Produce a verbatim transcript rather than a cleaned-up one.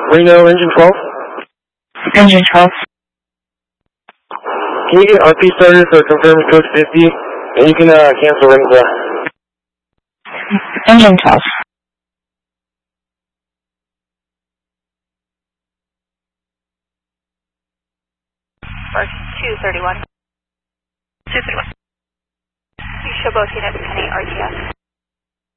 Reno, engine twelve. Engine twelve. Can you get R P started for confirmed code fifty? And you can uh, cancel Rimza. Engine twelve. two thirty-one. two thirty-one. You show both units pending R T S.